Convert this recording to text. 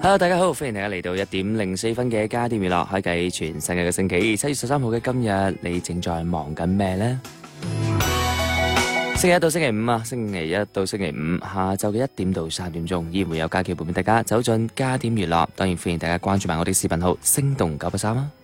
Hello， 大家好，歡迎大家嚟到1:04嘅加點娛樂，開啟全新嘅星期7月13號嘅今日，你正在忙緊咩呢？星期一到星期五啊，星期一到星期五下晝嘅1點到3點鐘，依然會有假期陪伴大家走進加點娛樂。當然歡迎大家關注埋我哋視頻號星動983啊！